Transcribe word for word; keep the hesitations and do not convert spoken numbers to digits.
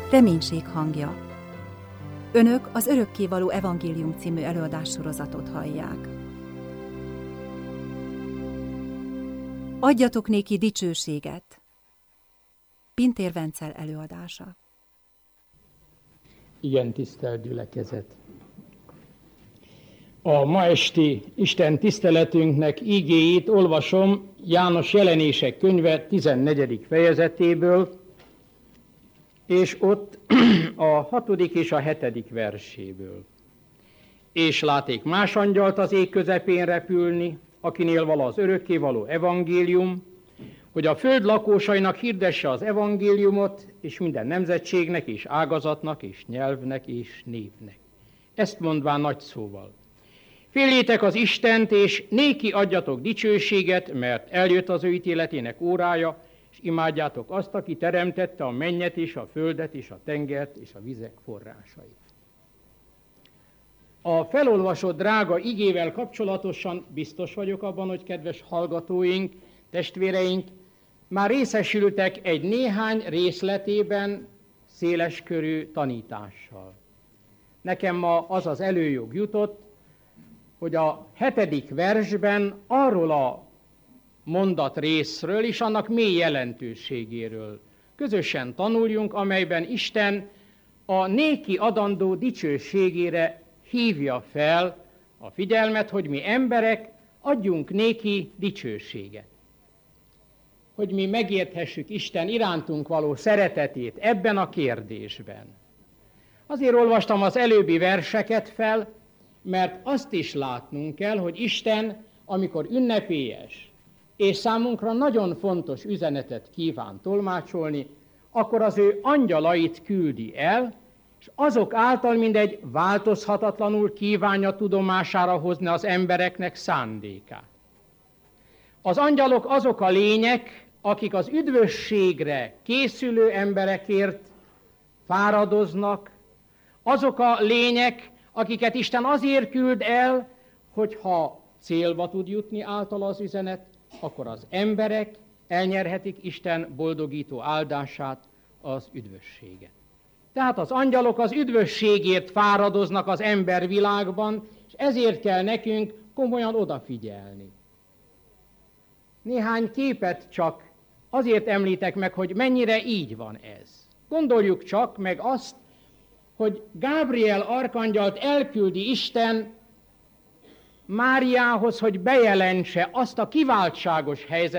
Reménység hangja. Önök az Örökkévaló Evangélium című előadássorozatot hallják. Adjatok néki dicsőséget. Pintér Vencel előadása. Igen, tisztelt gyülekezet! A ma esti Isten tiszteletünknek igéjét olvasom János Jelenések könyve tizennegyedik fejezetéből, és ott a hatodik és a hetedik verséből. És láték más angyalt az ég közepén repülni, akinél vala az örökkévaló evangélium, hogy a föld lakósainak hirdesse az evangéliumot, és minden nemzetségnek, és ágazatnak, és nyelvnek, és népnek. Ezt mondván nagy szóval. Féljétek az Istent, és néki adjatok dicsőséget, mert eljött az ő ítéletének órája, és imádjátok azt, aki teremtette a mennyet, és a földet, és a tengert, és a vizek forrásait. A felolvasott drága igével kapcsolatosan biztos vagyok abban, hogy kedves hallgatóink, testvéreink már részesültek egy néhány részletében széleskörű tanítással. Nekem ma az az előjog jutott, hogy a hetedik versben arról a mondat részről és annak mély jelentőségéről közösen tanuljunk, amelyben Isten a néki adandó dicsőségére hívja fel a figyelmet, hogy mi emberek adjunk néki dicsőséget. Hogy mi megérthessük Isten irántunk való szeretetét ebben a kérdésben. Azért olvastam az előbbi verseket fel, mert azt is látnunk kell, hogy Isten, amikor ünnepélyes és számunkra nagyon fontos üzenetet kíván tolmácsolni, akkor az ő angyalait küldi el, és azok által mindegy változhatatlanul kívánja tudomására hozni az embereknek szándékát. Az angyalok azok a lények, akik az üdvösségre készülő emberekért fáradoznak, azok a lények, akiket Isten azért küld el, hogy ha célba tud jutni által az üzenet, akkor az emberek elnyerhetik Isten boldogító áldását, az üdvösséget. Tehát az angyalok az üdvösségért fáradoznak az embervilágban, és ezért kell nekünk komolyan odafigyelni. Néhány képet csak azért említek meg, hogy mennyire így van ez. Gondoljuk csak meg azt, hogy Gábriel arkangyalt elküldi Isten Máriához, hogy bejelentse azt a kiváltságos helyzetet,